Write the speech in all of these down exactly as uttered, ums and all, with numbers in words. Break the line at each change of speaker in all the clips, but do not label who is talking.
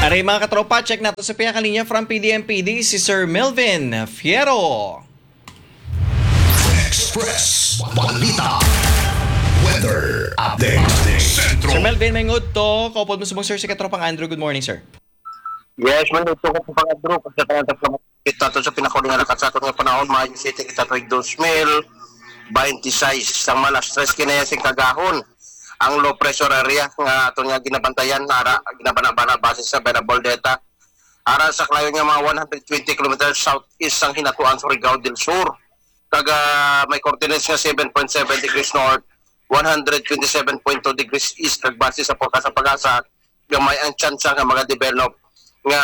Aray mga katropa, check natin sa pinakalinya from P D M P D si Sir Melvin Fierro.
Express Balita Weather Update Centro.
Sir Melvin, may ngod to. Kaupod mo sumong sir si katropang Andrew. Good morning, sir.
Yes, man, ito ko pang Andrew. Kasi tayo kita to sa pinakulingan na katsato ng panahon, Mayo City, kita to two mil, twenty-six, ang malas stress kinayasing kagahon. Ang low pressure area nga ito nga ginabantayan, ara, ginabana-bana base sa available data. Ara sa klayo nga mga one hundred twenty kilometers southeast ang hinatuan sa Surigao del Sur. Kaga may coordinates nga seven point seven degrees north, one hundred twenty-seven point two degrees east, kag base sa forecast sa pag-asa, gamay ang tsansa nga mga develop nga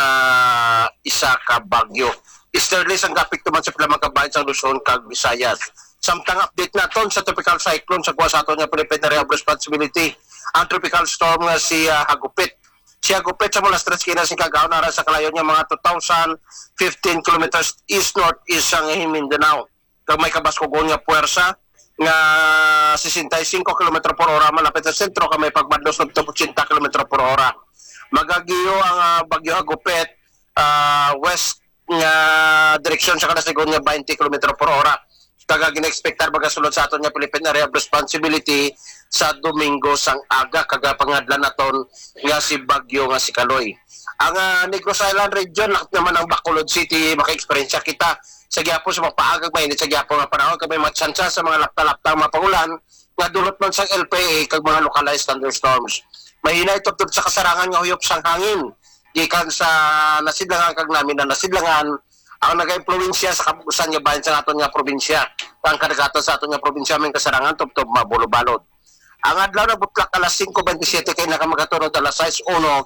isa ka bagyo. Easterlies ang kapit tuman sa pilamang kabayan sa Luzon, kag Visayas. Samtang update naton sa tropical cyclone sa kuwasaton nga Philippine Area of Responsibility, ang tropical storm nga si uh, Hagupit. Si Hagupit sa mula stress kinasing kagahon nara sa kalayo niya mga two thousand fifteen kilometers east northeast ang Mindanao. Kag may kabaskugon nga puwersa nga sixty-five kilometers per hora malapit sa sentro, kag may pagmadlos ng eighty kilometers per hora. Magagiyo ang uh, bagyo Hagupit uh, west nga direksyon sa kanasigon nga twenty kilometers per hora. Taga gina-expectar baga sulod sa aton nga Philippine Area of Responsibility sa Domingo sang aga, kaga pangadlan naton nga si bagyo nga si Kaloy. Ang uh, Negros Island region lakat naman ang Bacolod City, maka-experience kita sa gyapon sa mga paagag mainit sa gyapon nga panahon, kag may matsansa sa mga lapta-lapta mga pangulan nga dulot man sang L P A kag mga localized thunderstorms. Mahina itubtub sa kasarangan nga huyop sang hangin gikan sa nasidlangan kag namin na nasidlangan ang nag-impluwensya sa kabugusan nga bayan sa aton nga probinsya. Ang kadagatan sa aton nga probinsya may kasarangan tubtob mabulo-balod. Ang adlaw na butlak alas five twenty-seven kay nakamagatunod alas six one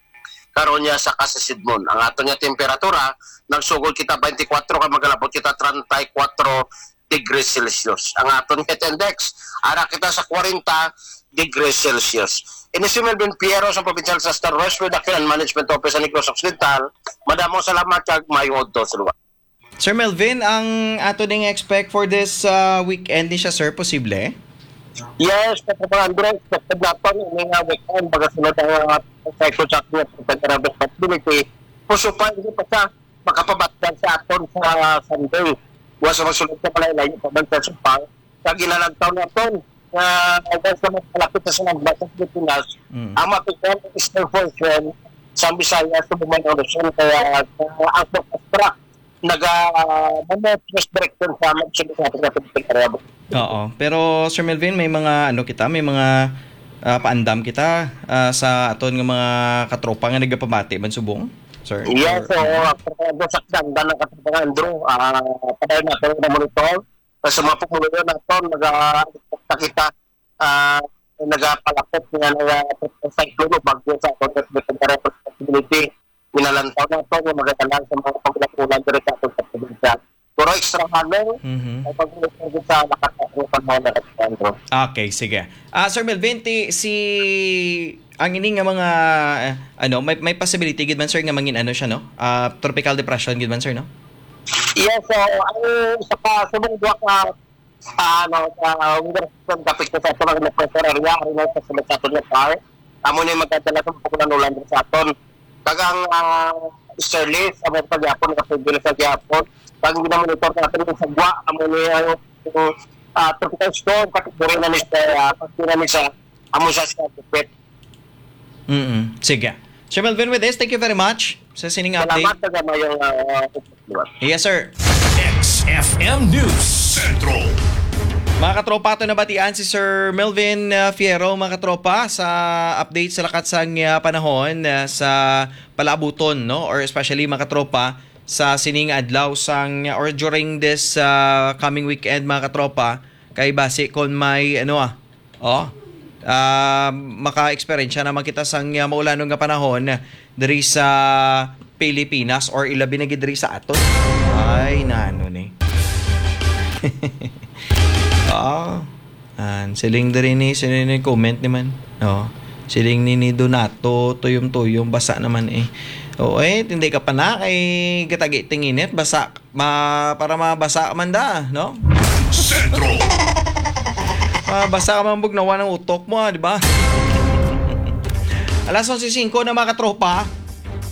karon niya sa Kasisidmon. Ang aton nga temperatura nagsugod kita twenty-four ka magalabot kita thirty-four degrees Celsius. Ang aton heat index ara kita sa forty degrees Celsius. Ini si Melvin Fierro sa Provincial Disaster Risk Reduction and Management Office sa Negros Occidental. Madamong salamat kag mayong adto sa lugar.
Sir Melvin, ang ato ding expect for this uh, weekend din siya, sir, posible?
Yes, Papa Andres, expected natin ini nga weekend baga sunod ang cyclone sa ating Philippine Responsibility. Puso pa hindi pa sa makapabatdan sa aton sa Sunday. Wasa masulod sa palaylay pabansa sa pang sa ginalagtaw naton na hanggang sa mas malapit na sa nagbasa sa Pilipinas, mm. ang mapikon ng eastern portion sa Visayas sa Bumanong Luzon, kaya uh, ang pagkastra nag-manifest direction sa magsunod sa ating Philippine Area.
Oo, pero Sir Melvin, may mga ano kita, may mga uh, paandam kita uh, sa aton ng mga katropa nga nagapabati ban subong? Sir?
Yes, so uh, sa kaganda ng katropa Andrew, uh, padayon natin na monitor. Sa mga pumuluyo natin, nag-kita uh, nagapalapit nga nag-cyclone o bagyo sa ating Philippine Area of Responsibility. Minalantaw na ito yung magagalang sa mga paglakulan dire sa ating probinsya. Puro extra hangin, mm-hmm. ay pag-ulit sa nakakasang mga nakasang.
Okay, sige. Uh, Sir Melvin, si ang ini nga mga uh, ano, may may possibility gid man sir nga mangin ano siya no? Uh, tropical depression gid man sir no?
Yes, so ang isa pa subong duwa ka ano sa University kapit sa sa mga professor area ari na sa sa aton nga par. Amo ni magdadala sa pagkulan ulan sa aton. Kagang uh, easterly sa mga pagyapon kasi dili sa gyapon pag ginamonitor natin sa gwa amo ni ang uh, tropical storm kategori na ni sa pagkira ni sa amo sa sa kapit.
Mm. Sige. Sir Melvin, with this, thank you very much sa sining update.
Salamat sa mayong uh,
yes sir.
X F M News Central.
Mga katropa, ito nabatian si Sir Melvin uh, Fierro, mga katropa, sa update sa lakat sa uh, panahon uh, sa palabuton, no? Or especially mga katropa sa sining adlaw sang or during this uh, coming weekend, mga katropa, kay base kon may ano ah, oh, uh, maka-experience naman kita sang uh, maulanong nga panahon uh, diri sa Pilipinas or ilabi na gid diri sa aton. Ay, nano ni. Ah, an siling diri ni siling comment naman. No. Siling ni ni Donato tuyom-tuyom basa naman eh. O eh hindi ka pa na kay gatagi tinginit basa ma, para mabasa man da, no?
Central.
Mabasa ka man bugnawa ng utok mo, di ba? Alas eleven na mga katropa.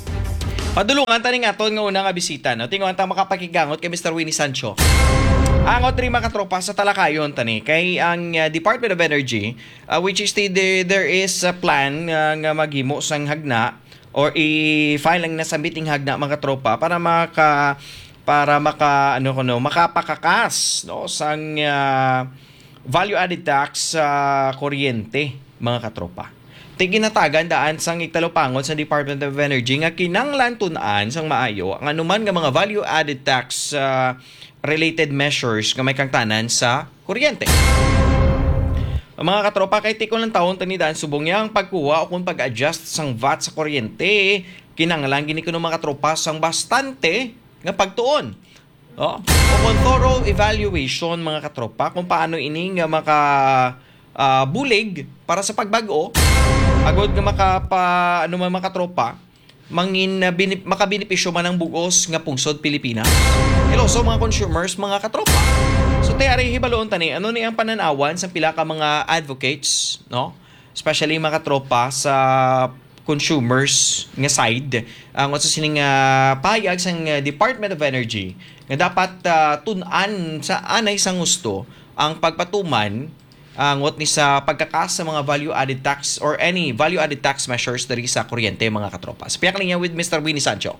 Padulungan taning aton nga una nga bisita, no? Tingon ta makapakigangot kay Mister Winnie Sancho. Ang otri mga katropa sa talakayon tani kay ang uh, Department of Energy, uh, which is the, the, there is a plan uh, nga maghimo sang hagna or i-file lang na sa meeting hagna mga katropa para maka para maka ano kuno makapakakas no sang uh, value added tax sa uh, kuryente mga katropa. Tiginatagan daan sang igtalupangon sa Department of Energy nga kinanglan tun-an sang maayo ang anuman nga mga value added tax uh, related measures nga may kangtanan sa kuryente. Ang mga katropa kay tikon lang taon tanidaan subong yang pagkuha o kung pag-adjust sang V A T sa kuryente kinanglan gini kuno mga katropa sang bastante nga pagtuon. Oh, upon thorough evaluation mga katropa kung paano ini nga maka uh, bulig para sa pagbago agod nga makapa ano man mga katropa mangin uh, binip, makabenepisyo man ang bugos nga pungsod Pilipinas. Hello so mga consumers mga katropa. So tayari hibaloon tani ano ni ang pananawan sa pila ka mga advocates no? Especially mga katropa sa consumers nga side ang uh, sa sining uh, payag sang uh, Department of Energy nga dapat uh, tun-an sa anay sang gusto ang pagpatuman ang uh, ni sa pagkakas sa mga value added tax or any value added tax measures diri sa kuryente mga katropa. Spiyak niya with Mister Winnie Sancho.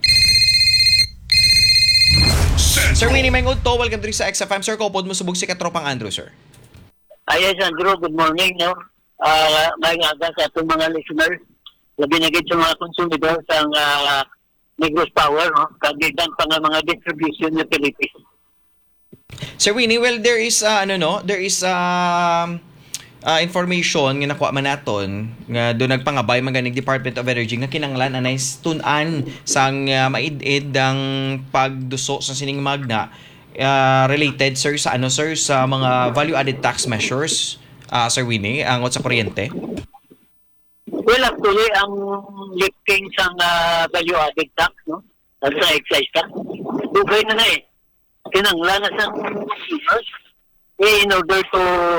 Sir Winnie Mengod to, welcome to sa X F M. Sir, kopod mo subog si katropang Andrew, sir.
Ayos, Andrew, good morning. No? Uh, may nga sa itong mga listeners, labi na sa mga consumidor sa uh, Negros Power, no? Kagidan pa nga mga distribution ng Philippines.
Sir Winnie, well, there is, uh, ano no, there is, uh, uh, information nga nakuha man naton nga doon nagpangabay maganing Department of Energy nga kinanglan anay tun-an sang uh, maid-id ang pagduso sa sining magna uh, related sir sa ano sir sa mga value added tax measures uh, Sir Winnie angot sa kuryente.
Well, actually ang lifting sa uh, value added tax no sa excise tax dugay na na eh kinanglan na sa consumers eh, in order to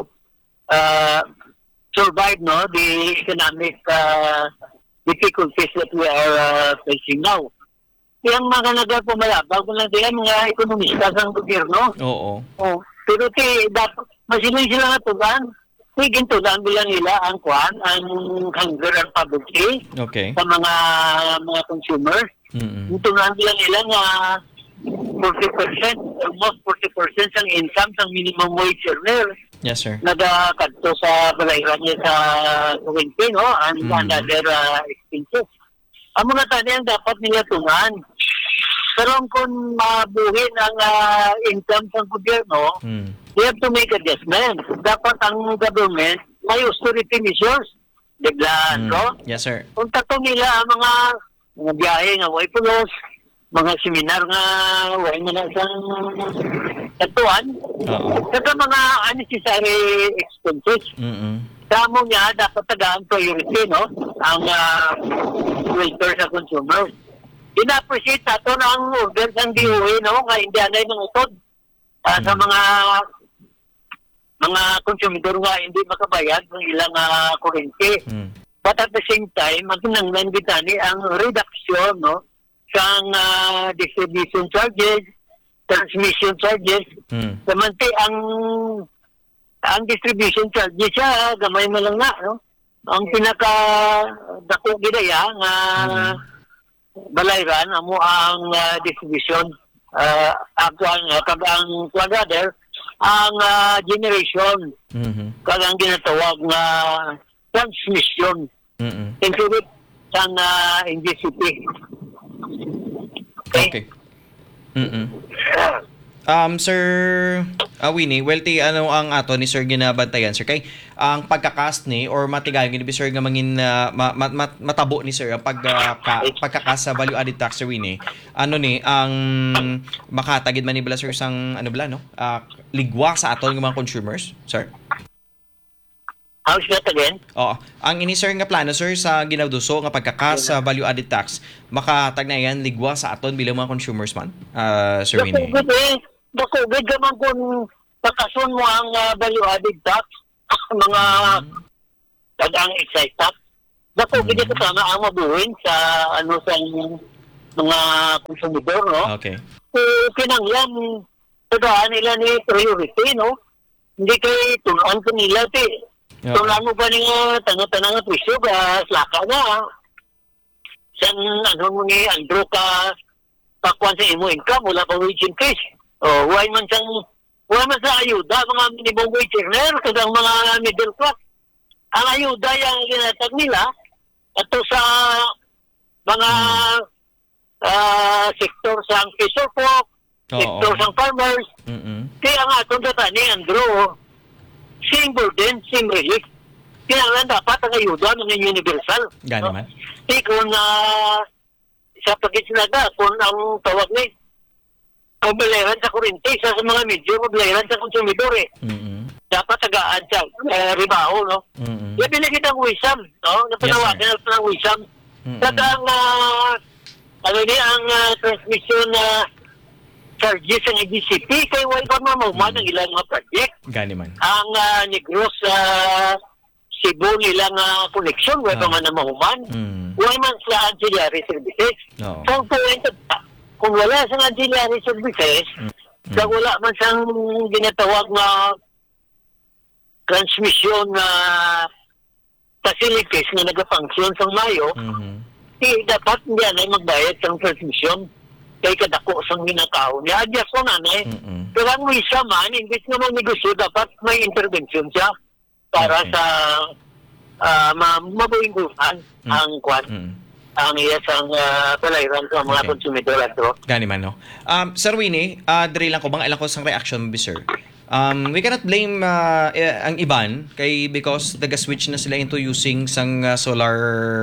uh, survive no the economic uh, difficulties that we are uh, facing now. Yang mga nagpumalabag mo lang diyan mga ekonomista sa gobyerno.
Oo.
Oh, pero ti dapat masilay sila nga tugan. Higin tugan bila nila ang kwan, ang hunger and poverty
Okay.
sa mga mga consumers.
Mm-hmm.
Tugan bila nila nga forty percent, almost forty percent ang income sa minimum wage earner.
Yes, sir.
Nagakadto sa balayran niya sa kuwente, no? And
Mm.
another uh, expenses. Ang mga tani ang dapat nila tungan. Pero kung mabuhin ang uh, income sa gobyerno,
Mm.
they have to make adjustments. Dapat ang government may austerity measures. Biglaan,
Mm.
no?
Yes, sir.
Kung tato nila ang mga mga biyahe nga way pulos, mga seminar nga way mo na isang tatuan,
Oo.
saka mga unnecessary expenses.
Mm-mm.
Damo niya, dapat tagaan priority, no? Ang uh, welfare sa consumers. Ina-appreciate nato na ang order ng D O A, no? Nga hindi anay ng utod. Uh, Sa
Mm.
mga mga konsumidor nga hindi makabayad ng ilang uh, kurente.
Mm.
But at the same time, magkinanglan bitani ang reduction, no? Sang uh, distribution charges, transmission charges.
Mm.
Samanti ang ang distribution charges siya gamay mo lang na, no? Ang pinaka dako gidaya nga
Mhm.
balayran amo ang uh, distribution uh, ang uh, kag ang rather ang uh, generation
Mhm.
kag ang ginatawag nga transmission
Mm-mm.
included sa uh, N G C P.
Okay. Mm-mm. Um, Sir uh, Winnie, well, ti, ano ang ato ni Sir ginabantayan, Sir? Kay, ang pagkakas ni, or matigayon gini, Sir, nga mangin, uh, ma, ma, mat- matabo ni Sir, ang pag, uh, ka, pagkakas sa value-added tax, Sir Winnie, ano ni, ang makatagid man ni Bala, Sir, sang, ano bala, no? Uh, ligwa sa aton ng mga consumers, Sir?
How's that again?
Oo. Ang ini sir nga plano sir sa ginawduso nga pagkakas sa value added tax makatag na yan ligwa sa aton bilang mga consumers man. Uh, Sir Winnie.
Dakugid eh. Dakugid ka man kung pakasun mo ang uh, value-added tax, mga tagang excise tax. Dakugid
Mm.
mm. kasama ang mabuhin sa ano sa mga konsumidor, no?
Okay.
Eh, kinanglan, tadaan nila ni priority, no? Hindi kay tunuan ko nila, ti.
Yeah.
Tunuan mo ba niya tanong-tanong nga presyo, ba, slaka na. San, ano mo ni Andrew ka, pakuan sa imo income, wala pa wage increase. O, why man sang, why man sa ayuda, mga minimum wage earner, kadang mga middle class. Ang ayuda yung ginatag nila, ato sa mga uh, sektor sa fisher folk,
Oo.
sektor sa farmers.
Mm-mm.
Kaya nga itong data ni Andrew, same burden, same relief. Kaya nga dapat ang ayuda ng universal.
Gani man.
Di kung uh, sa pagkisinaga, kung ang tawag ni, ang bayaran sa kurente, sa mga medyo, bayaran sa konsumidor eh.
Mm-mm.
Dapat tagaan sa uh, ribaho, no?
Mm-mm.
Yung binigit ang wisam, no? Napanawagan
Yes,
yes, ng wisam.
Mm-mm.
At ang, uh, ano ni, ang uh, transmission na uh, charges ng G C P, kay wala pa mamuman ng ilang mga project.
Gani man.
Ang uh, Negros uh, Cebu nilang uh, connection, wala pa
Ah.
man na mahuman.
Mm.
Wala man sa ancillary services.
Oo.
So, ang point, kung wala sa ancillary services,
Mm.
kung wala man sang ginatawag na transmission na facilities na nag-function sa Mayo,
Mhm.
di dapat hindi na magbayad sa transmission kay kadako sa ginatao niya. Adjust ko na na eh.
Mm-mm.
Pero ang isa man, imbis na mag-negosyo, dapat may intervention siya para
Okay.
sa uh, ma mabuhinguhan
Mm.
ang kwan,
Mm.
ang iya sang uh, palairan sa mga
Okay.
konsumidor ato.
Gani man, no? Um, Sir Winnie, uh, diri lang ko bang ilang ko sang reaction mo, sir. Um, we cannot blame uh, eh, ang iban kay because naga-switch na sila into using sang uh, solar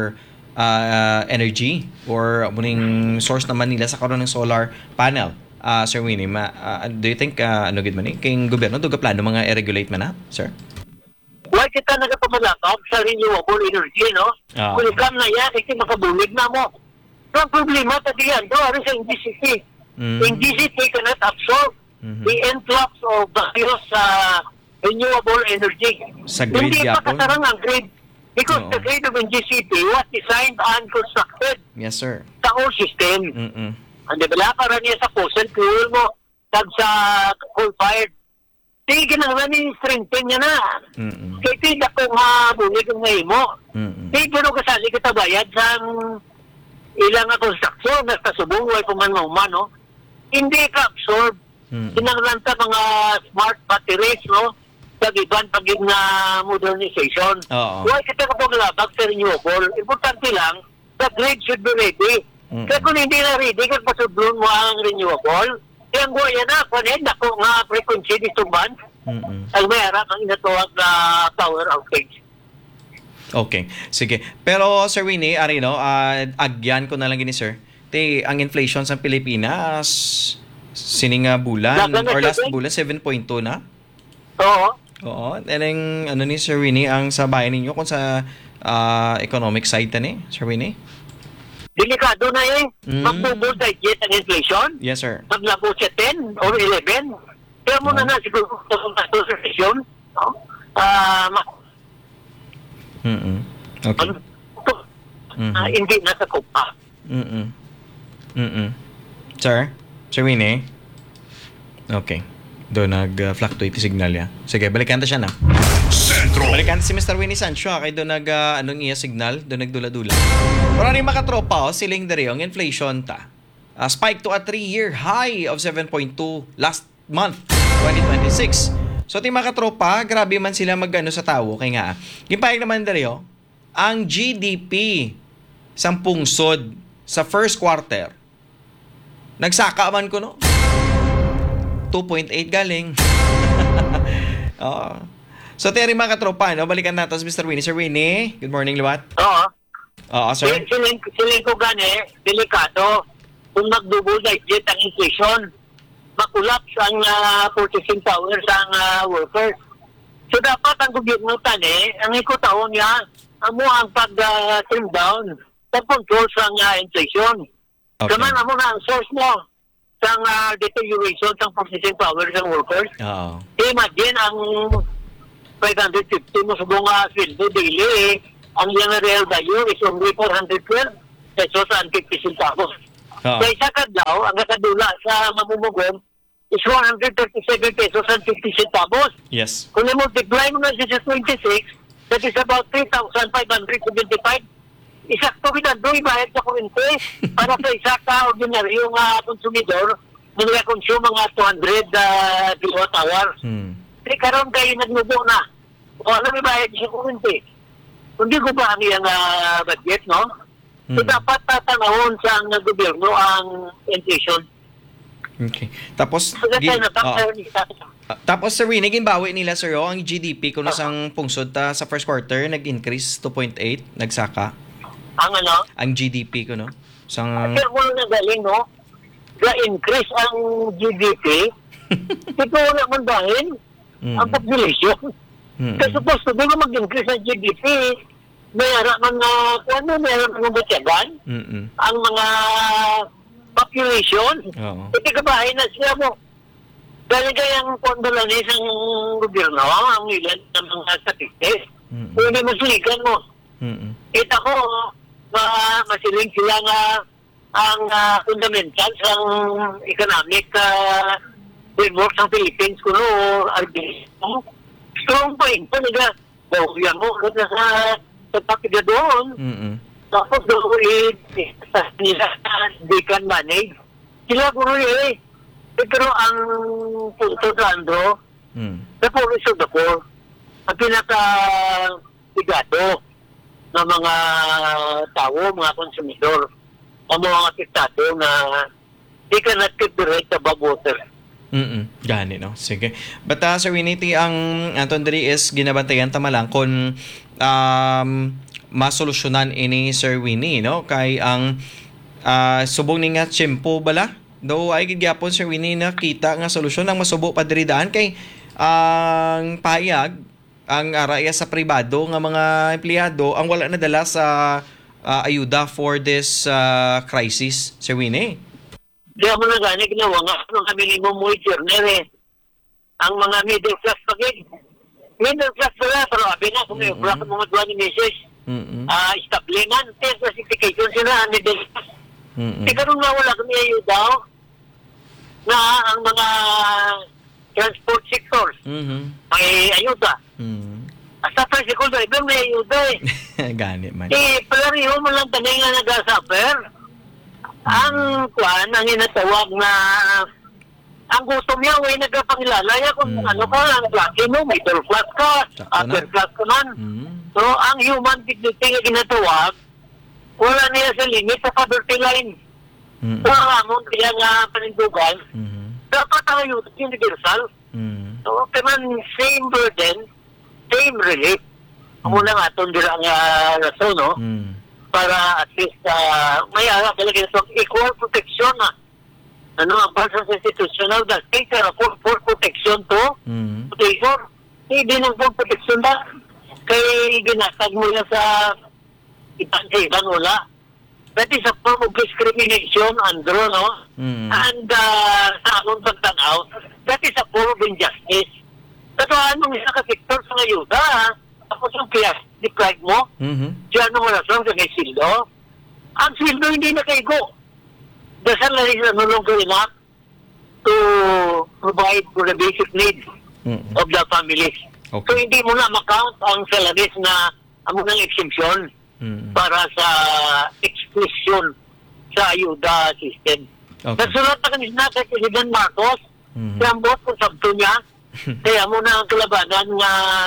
uh, energy or muning source naman nila sa karon ng solar panel. Uh, Sir Winnie, ma, uh, do you think uh, ano gid man eh kay gobyerno duga plano mga i-regulate man na, sir?
Why kita nagapamalakap sa renewable energy, no?
Ah.
Kung ikam na yan, kasi makabulig na mo. So, ang problema sa diyan, do, ari sa N G C T.
Mm.
N G C T cannot absorb
Mhm.
the influx of various uh, renewable energy.
Sa grid
Hindi
yapon.
pa kasarang ang grid. Because
Oo.
the grid of N G C T was designed and constructed
Yes, sir.
sa whole system.
Mm-mm.
Ang dibala para niya sa fossil fuel mo, tag sa coal-fired. Tigil na nga ni strengthen niya na.
Mm-mm.
Kaya tidak ko nga bulig ang ngayon mo.
Mm-mm.
Di pero kasali kita bayad sa ilang nga construction na kasubong way kuman mo man, no? Hindi ka absorb.
Mm-mm.
Kinanglan sa mga smart batteries, no? Pag-iban pag na modernization.
Oo.
Why kita ka paglabag sa renewable? Importante lang, the grid should be ready.
Mm-mm.
Kaya kung hindi na ready, kung pasudlon mo ang renewable, kaya ang guaya na, kung ako nga frequency dito ban,
Mm-mm.
ang mayroon ang inatuwag na power outage.
Okay, sige. Pero Sir Winnie, ari no, ah, agyan ko na lang gini sir. Te, ang inflation sa Pilipinas sining nga bulan
Laga na,
or last
sir.
bulan seven point two na.
Oo.
Oo, and ang ano ni Sir Winnie ang sa bayan ninyo kung sa ah, economic side tani, Sir Winnie?
Delikado na eh.
Mm.
Magbubol digest ang inflation.
Yes, sir.
Maglabo siya ten or eleven. Kaya mo na
Oh.
na siguro kung sa recession. No? Ah, ma-
Mm. Okay.
ano,
Mhm.
ah, hindi na sa kupa.
Mm. Mm. Sir, Sir Winnie. Okay. Do nag-fluctuate signal ya. Sige, balikan ta siya na.
Sentro.
Balikan si Mister Winnie Sancho ha, kay do nag uh, anong iya signal, do nagdula-dula. Pero rin makatropa oh, siling diri ang inflation ta. Uh, spike to a three-year high of seven point two last month, twenty twenty-six. So ti makatropa, grabe man sila magano sa tawo kay nga. Gipayag naman diri oh, ang G D P sang pungsod sa first quarter. Nagsaka man ko no. two point eight galing. Oo. So, Terry mga katropa, no? Balikan natin si Mister Winnie. Sir Winnie, good morning, Liwat.
Oo.
Oo, sir.
Siling, siling, siling ko gani, delikado. Kung magdubol digest ang inflation, makulaps ang uh, purchasing power sa uh, workers. So, dapat ang gobyerno tani, ang ikutaon niya, amo ang pag-trim down, pag-control sa uh, inflation.
Okay.
Kaman amo na ang source mo sa uh, deterioration sa purchasing power ng workers.
Oo.
Imagine ang five hundred fifty mo sa bunga sweldo daily, eh, ang yung real value is only four hundred twelve pesos and fifty centavos.
Oo.
Sa isa ka daw, ang kakadula sa mamumugon is one hundred thirty-seven pesos and fifty centavos.
Yes.
Kung i-multiply mo na siya sa twenty-six, that is about three thousand five hundred seventy-five. Isakto pinando, ibayad sa kurente para sa isa ka ordinaryong uh, konsumidor na nag-consume mga two hundred uh, kilowatt hour.
Hmm.
Di karon kayo nagnubo na. O alam ibayad sa kurente. Hindi ko ba ang iyang uh, budget, no?
Hmm.
So dapat tatanawon sa ang gobyerno ang inflation.
Okay. Tapos,
So that's
gi-
why natakar
oo.
ni sa
Ah, tapos sir Winnie, ginbawi nila sir oh, ang G D P kung nasang pungsod ta sa first quarter nag-increase two point eight, nagsaka
ang ano,
ang G D P ko no. Sang
kaya mo na galing, no? Ga-increase ang G D P, ito wala man dahil
Mm.
ang population.
Mm.
Kasi supposed to be na mag-increase ang G D P, mayroon man na, kung ano, mayroon man batyagan,
Mm.
ang mga population,
Oo.
iti kabahay na siya mo. Dahil kayang pondo lang isang gobyerno, ang ilan ng mga statistics.
Mm.
Kung hindi masilikan mo,
Mm.
kita ko, ma masiling sila nga ang uh, fundamentals ng economic uh, framework ng Philippines kuno o strong point pa nila bawya mo kasi sa sa pakiga doon
Mm.
tapos doon eh nila they can manage sila kuno eh pero ang punto sa Andro
Mm.
the poorest of the poor ang pinaka bigado ng mga tao, mga konsumidor, ang mga apektado na they cannot keep the rate above water.
Mm. Gani no. Sige. But uh, Sir Winnie, ti ang Anton diri is ginabantayan tama lang kung um masolusyonan ini Sir Winnie no kay ang uh, subong ni nga tiyempo bala. Do ay gigyapon Sir Winnie na kita nga solusyon ang masubo pa diri daan kay ang payag ang araya sa pribado nga mga empleyado ang wala nadala sa uh, ayuda for this uh, crisis, Sir Winnie.
Di mo na gani ginawa nga ng minimum wage earner eh. Ang mga middle class pagig. Middle class pala, pero abi na kung may mm-hmm. mga duwa ni Missus
Mm.
Uh, establishment, test classification sila, middle class.
Mm.
Di karoon nga wala kami ayuda na ang mga transport sectors
Mhm.
may ayuda.
Mm.
Sa tricycle driver may ayuda eh.
Gani man.
Eh, palariho mo lang tanay nga nag-suffer. Ang kwan, ang inatawag na ang gusto niya, way nagpapangilala niya kung
Mm.
ano ka, ang klase mo, middle class ka,
Sakto
upper
na.
class ka man.
Mm.
So, ang human dignity nga ginatawag, wala niya sa limit sa poverty line.
Mm.
So, ang amon kaya nga panindugan,
Mhm.
dapat ang ayuda universal.
Mm.
So, kaya man, same burden, same relief. Ang una nga, itong dira nga rason, no?
Mm.
Para at least uh, may ara talaga ito equal protection na ano ang para sa institutional that takes a full, full protection to
Mm.
protection hindi ng full protection na kay ginasag mo yan sa ibang sa ibang wala that is a form of discrimination Andro no
Mm.
and uh, sa akong pagtanaw that is a form of injustice tatuan mong isa ka sector sa ayuda ha tapos yung kaya deprive mo
Mhm.
diyan mo rason sa may sildo. Ang sildo hindi nakaigo. Dasal na rin na nulong ko enough to provide for the basic needs
Mm.
of the families.
Okay.
So hindi mo na makount ang salaries na ang ng exemption
Mm.
para sa exclusion sa ayuda system.
Okay.
Nasulat na kanina kay President Marcos,
Mhm.
kaya mo kung sabto niya, kaya mo na ang kalabanan nga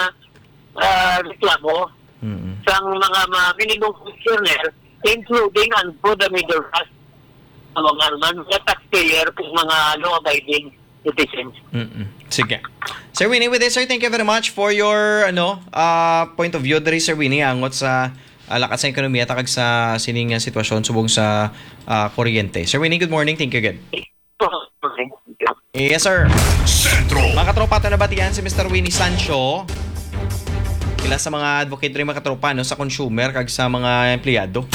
uh, reklamo
Mm.
sa mga mga minimum functioner, including and for the middle class, ang mga naman, mga taxpayer, kung mga law-abiding citizens.
Mm. Sige. Sir Winnie, with this, sir, thank you very much for your ano uh, point of view diri Sir Winnie angot sa uh, lakas sa ekonomiya takag sa sining nga sitwasyon subong sa uh, kuryente. Sir Winnie, good morning. Thank you again. Yes, sir.
Sentro.
Mga katropa, ito na batian si Mister Winnie Sancho. Kila sa mga advocate rin mga katropa no, sa consumer kag sa mga empleyado.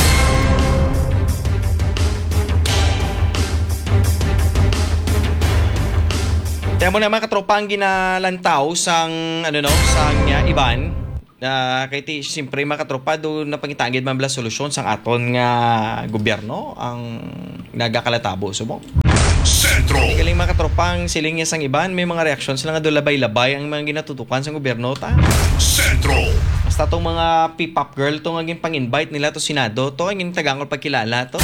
Kaya mo na mga katropa ang ginalantaw sang ano no, sang uh, iban Uh, kay ti siyempre mga katropa do napangitangid man bala solusyon sang aton nga gobyerno ang nagakalatabo sumo.
Sentro.
Galing mga katropang siling niya sang iban may mga reaksyon sila nga do labay-labay ang mga ginatutukan sang gobyerno ta.
Sentro.
Basta tong mga P-pop girl to nga gin pang-invite nila to Senado to ang gin tagangol pagkilala to.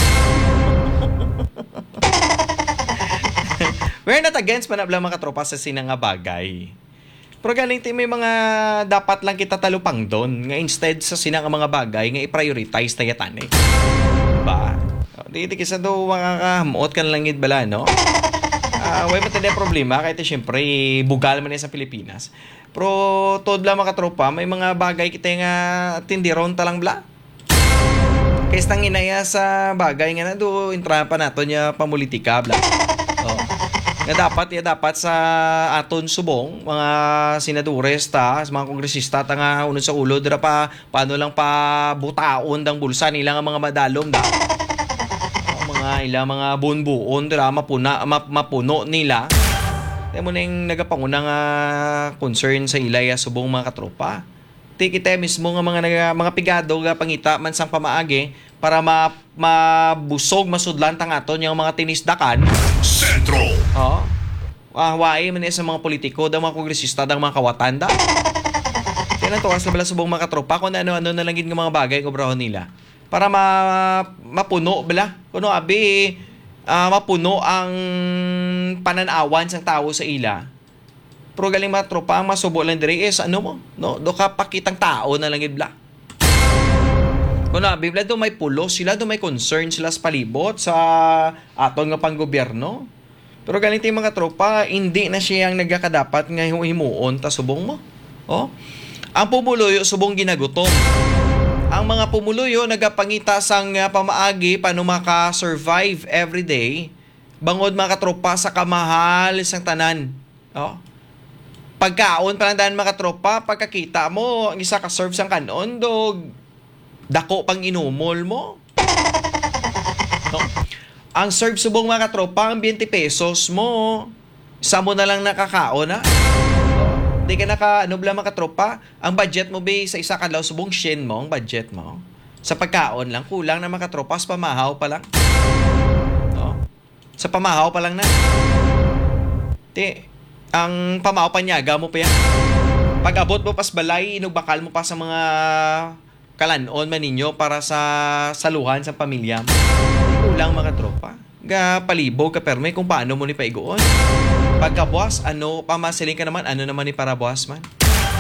We're not against man abla mga katropa sa sinang nga bagay. Pero galing ti may mga dapat lang kita talupang doon nga instead sa sinang nga mga bagay nga i-prioritize tayo tani. Ba? Di di kisa do makakahamot kan langit bala no. Ah, uh, way matindi problema kahit syempre bugal man sa Pilipinas. Pero tod bla mga katropa may mga bagay kita nga tindiron talang bla. Kaya stang inaya sa bagay nga na do intra pa nato nya pamulitika bla. Oh. Nga dapat ya dapat sa aton subong mga senadores ta, mga kongresista ta nga unod sa ulo dira pa paano lang pa butaon dang bulsa nila nga mga madalom da. O, mga ila mga buon-buon dira mapuna map, mapuno nila. Tay mo ning nagapanguna nga concern sa ilaya subong mga katropa. Ti kita mismo nga mga naga, mga pigado nga pangita man sang pamaagi para ma, mabusog masudlan tang aton yung mga tinisdakan.
Sentro.
Oh. Ah, wae man sa mga politiko, daw mga kongresista, daw mga kawatan da. Kaya to sa bala subong mga katropa kung ano-ano na lang gid nga mga bagay kobrahon nila para ma mapuno bala. Kuno abi uh, mapuno ang pananawan sang tawo sa ila. Pero galing mga tropa ang masubo lang diri is ano mo, no? Do ka pakitang tao na lang gid bala. Kuno abi bala do may pulo sila, do may concern sila sa palibot sa aton nga panggobyerno. Pero galing ti mga tropa, hindi na siya ang nagkakadapat nga himuon ta subong mo. Oh. Ang pumuluyo subong ginagutom. Ang mga pumuluyo nagapangita sang uh, pamaagi paano maka-survive every day. Bangod mga katropa sa kamahal sang tanan. Oh. Pagkaon pa lang daan mga katropa, pagkakita mo, ang isa ka serve sang kanon dog. Dako pang inumol mo. No? Ang serve subong mga katropa, ang twenty pesos mo, isa mo na lang nakakaon na. Hindi ka naka, ano bala mga katropa, ang budget mo ba sa isa kadlaw subong shin mo, ang budget mo. Sa pagkaon lang, kulang na mga katropa, sa pamahaw pa lang. No? Sa pamahaw pa lang na. Di, ang pamahaw panyaga mo pa yan. Pag abot mo pas balay, inugbakal mo pa sa mga kalanon man ninyo para sa saluhan sa pamilya mo. Kulang mga tropa. Ga palibog ka perme kung paano mo ni paigoon. Pagkabuas, ano, pamasiling ka naman, ano naman ni para buwas man?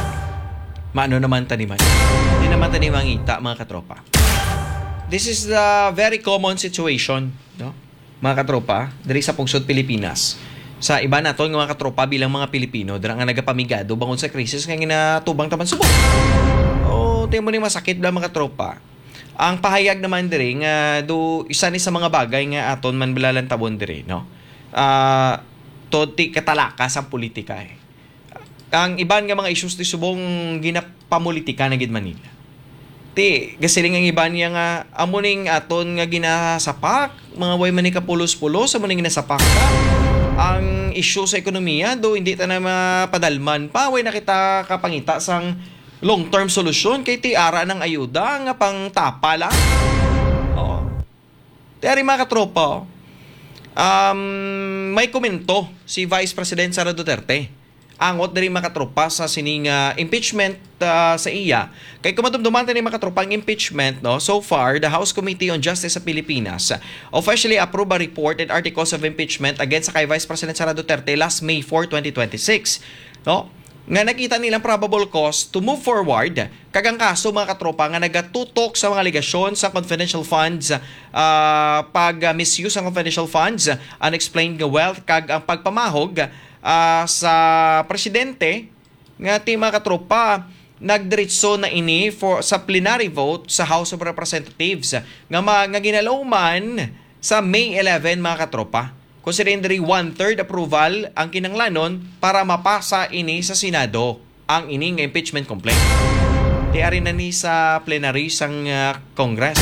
Maano naman taniman? Hindi naman tanimang ita mga katropa. This is the very common situation, no? Mga katropa, diri sa Pungsod Pilipinas. Sa iba naton nga mga katropa bilang mga Pilipino, dira nga nagapamigado bangon sa krisis nga ginatubang taman subok. Oh, tiyan mo ni masakit bla mga tropa. Ang pahayag naman diri nga do isa ni sa mga bagay nga aton man balalantabon diri, no. Ah, uh, toti katalakas ang politika eh. Ang iban nga mga issues ti subong ginapamulitika na gid Manila. Ti gasiling ang iban niya nga amuning aton nga ginasapak, mga way man ni kapulos-pulos amuning ginasapak ka. Ang issue sa ekonomiya do hindi ta na mapadalman pa way nakita kapangita sang long-term solution kay ti ara ng ayuda nga pang tapa lang. Oo. Tiyari mga katropa, um, may komento si Vice President Sara Duterte. Angot na rin mga katropa sa sining uh, impeachment uh, sa iya. Kay kumadumduman na rin mga katropa ang impeachment, no? So far, the House Committee on Justice sa Pilipinas officially approved a report and articles of impeachment against kay Vice President Sara Duterte last May fourth, twenty twenty-six. No? Nga nakita nilang probable cause to move forward kagang kaso mga katropa nga nagatutok sa mga aligasyon sa confidential funds, uh, pag uh, misuse ng confidential funds, unexplained wealth kag ang pagpamahog uh, sa presidente nga ti mga katropa nagdiretso na ini for sa plenary vote sa House of Representatives nga, ma, nga ginalawman sa May eleventh mga katropa. Considering diri one-third approval ang kinanglanon para mapasa ini sa Senado ang ining impeachment complaint. Tiari na ni sa plenary sang uh, Congress.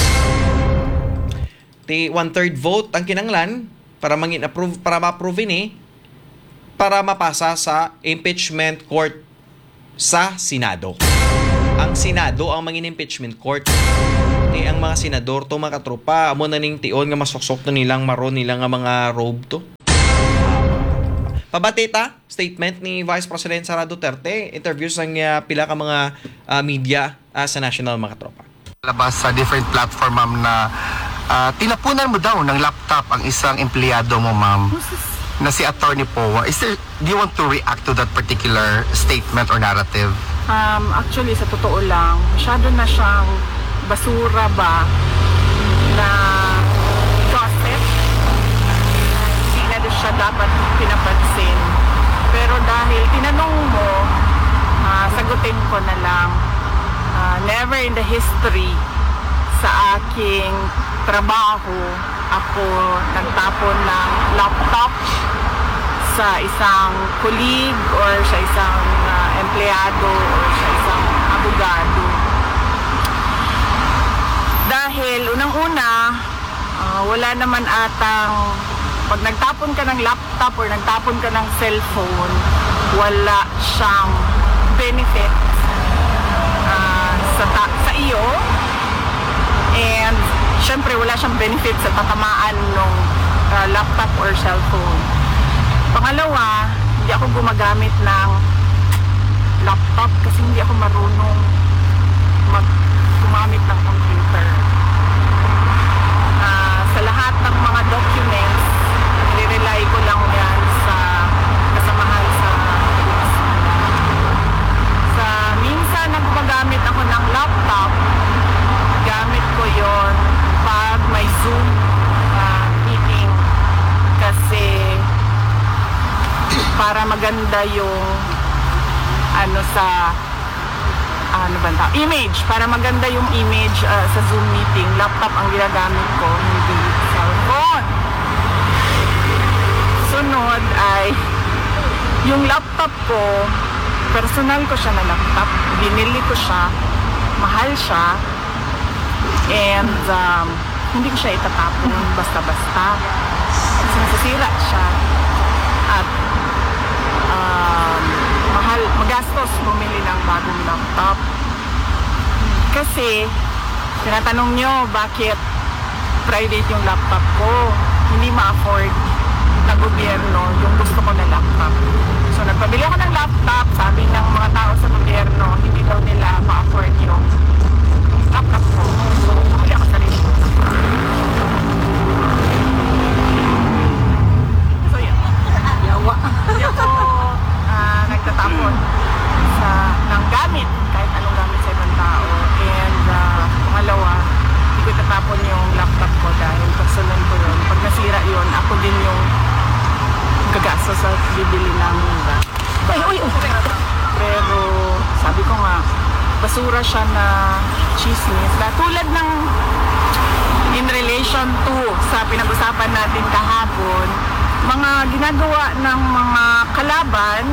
Ti one-third vote ang kinanglan para mangin approve para ma-approve ini para mapasa sa impeachment court sa Senado. ang Senado ang mangin impeachment court. Ni ang mga senador to mga katropa, amo na ning tion nga masuksok to nilang maron nila nga mga robe to. Pabatita, statement ni Vice President Sara Duterte, interviews ng uh, pila ka mga uh, media uh, sa national mga tropa.
Labas sa different platform, ma'am, na ah, tinapunan mo daw ng laptop ang isang empleyado mo, ma'am, na si Attorney Powa. Is there, do you want to react to that particular statement or narrative?
Um, actually, sa totoo lang, masyado na siyang basura ba na gossip. Hindi na din siya dapat pinapansin. Pero dahil tinanong mo, ah, sagutin ko na lang, ah, never in the history sa aking trabaho ako nagtapon ng laptop sa isang colleague or sa isang uh, empleyado or sa isang abogado. Dahil unang-una, uh, wala naman atang, pag nagtapon ka ng laptop or nagtapon ka ng cellphone, wala siyang benefit uh, sa, ta- sa iyo. And syempre wala siyang benefit sa tatamaan ng uh, laptop or cellphone. Pangalawa, hindi ako gumagamit ng laptop kasi hindi ako marunong mag gumamit ng computer. Uh, sa lahat ng mga documents, nire-rely ko lang yan sa kasamahan sa sa minsan na gumagamit ako ng laptop, gamit ko yon pag may Zoom uh, meeting kasi para maganda yung ano sa ano ba ta image, para maganda yung image uh, sa Zoom meeting, laptop ang ginagamit ko, hindi cellphone. Sunod ay yung laptop ko, personal ko siya na laptop, binili ko siya, mahal siya. And um, hindi ko siya itatapon basta-basta kasi nasisira siya at um, mahal, magastos bumili ng bagong laptop kasi tinatanong nyo bakit private yung laptop ko, hindi ma-afford na gobyerno yung gusto ko na laptop. So nagpabili ako ng laptop, sabi ng mga tao sa gobyerno hindi daw nila ma-afford yung laptop ko. So, bumili ako sarili ko. So, yun. Yawa. Hindi ako uh, nagtatapon sa, ng gamit, kahit anong gamit sa ibang tao. And, uh, pangalawa, hindi ko itatapon yung laptop ko dahil personal ko yun. Pag nasira yun, ako din yung gagastos sa bibili ng Ay, uy, uy. Pero, sabi ko nga, basura siya na chismis. Na tulad ng in relation to sa pinag-usapan natin kahapon, mga ginagawa ng mga kalaban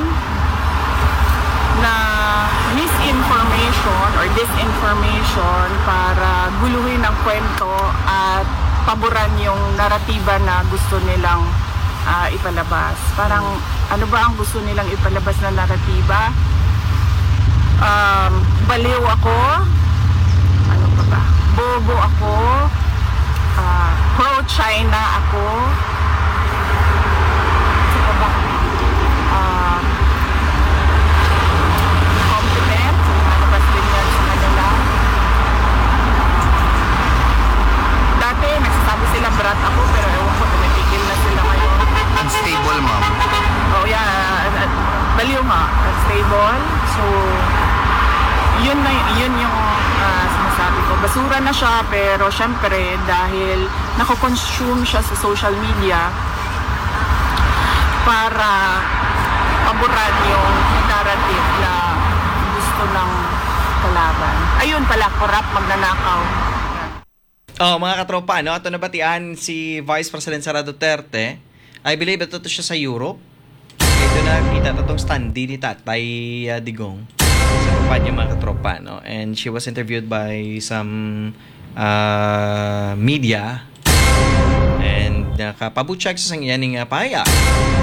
na misinformation or disinformation para guluhin ang kwento at paboran yung naratiba na gusto nilang uh, ipalabas. Parang ano ba ang gusto nilang ipalabas na naratiba? Um, baliw ako, ano pa ba, bobo ako, uh, pro-China ako, ano pa ba, uh, incompetent, nalabas din yan sa kanila. Dati, nagsasabi sila brat ako, pero ewan ko, tumipigil na sila ngayon.
Unstable, ma'am.
Oh yeah, uh, uh, baliw nga, unstable, so yun na yun yung uh, sinasabi ko. Basura na siya, pero syempre dahil nako-consume siya sa social media para paboran yung narrative na gusto ng kalaban. Ayun pala, corrupt, magnanakaw.
Oh, mga katropa, no? Ito nabatian si Vice President Sara Duterte. I believe ito to siya sa Europe. Ito na kita itong standee ni Tatay uh, Digong sa kumpanya mga katropa, no? And she was interviewed by some uh, media and nakapabutsyag sa sangyaning uh, paya.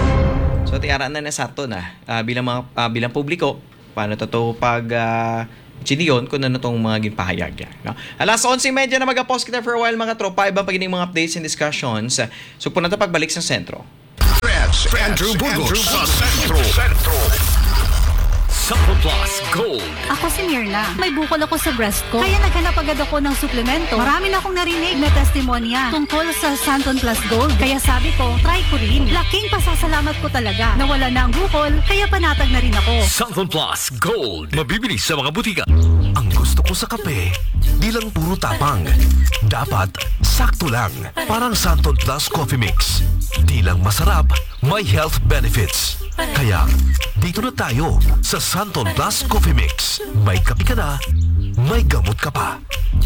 So tiara na na sa to na uh, bilang mga uh, bilang publiko paano to to pag uh, Chini yun kung ano tong mga ginpahayag niya. No? Alas eleven thirty na mag-pause kita for a while mga tropa. Ibang pagining mga updates and discussions. So po na pagbalik sa sentro.
Andrew Burgos sa Sentro. Sentro.
Sampo Plus Gold.
Ako si Mirna. May bukol ako sa breast ko. Kaya naghanap agad ako ng suplemento. Marami na akong narinig na testimonya tungkol sa Santon Plus Gold. Kaya sabi ko, try ko rin. Laking pasasalamat ko talaga. Nawala na ang bukol, kaya panatag na rin ako.
Sampo Plus Gold. Mabibili sa mga butika.
Ang gusto ko sa kape, di lang puro tapang. Dapat sakto lang. Parang Santon Plus Coffee Mix. Di lang masarap, may health benefits. Kaya, dito na tayo sa Santon Plus Coffee Mix. May kape ka na, may gamot ka pa.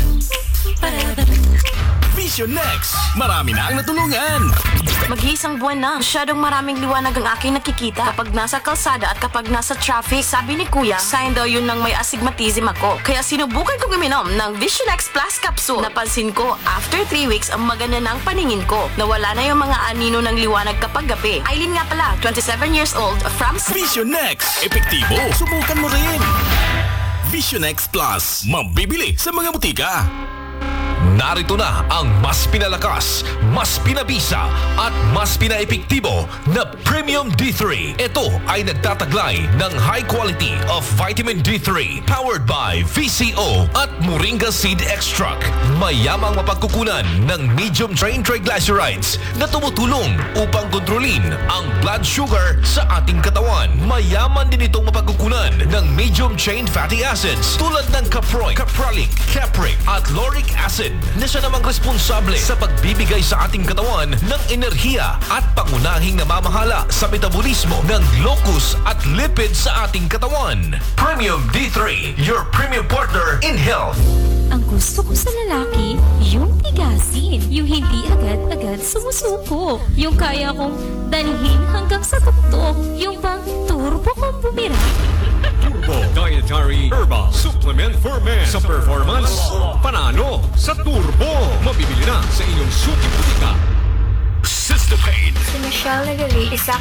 Vision Next. Marami na ang natulungan.
Mag-iisang buwan na. Masyadong maraming liwanag ang aking nakikita. Kapag nasa kalsada at kapag nasa traffic, sabi ni Kuya, sign daw yun ng may astigmatism ako. Kaya sinubukan kong uminom ng Vision X Plus Capsule. Napansin ko, after three weeks, ang maganda na ang paningin ko. Nawala na yung mga anino ng liwanag kapag gabi. Aileen nga pala, twenty-seven years old, from...
Vision Next. Epektibo. Subukan mo rin. Vision X Plus. Mabibili sa mga butika.
Narito na ang mas pinalakas, mas pinabisa at mas pinaepektibo na Premium D three. Ito ay nagtataglay ng high quality of vitamin D three powered by V C O at Moringa Seed Extract. Mayamang mapagkukunan ng medium chain triglycerides na tumutulong upang kontrolin ang blood sugar sa ating katawan. Mayaman din itong mapagkukunan ng medium chain fatty acids tulad ng caproic, caprolic, capric at lauric acid na siya namang responsable sa pagbibigay sa ating katawan ng enerhiya at pangunahing namamahala sa metabolismo ng glucose at lipid sa ating katawan. Premium D three, your premium partner in health.
Ang gusto ko sa lalaki, yung tigasin. Yung hindi agad-agad sumusuko. Yung kaya kong dalhin hanggang sa tuktok. Yung bang turbo kong bumira.
Turbo Dietary Herbal Supplement for Men. Sa performance, panalo sa turbo. Mabibili na sa inyong suki butika.
Sister Pain.
Si Michelle Nagali, isa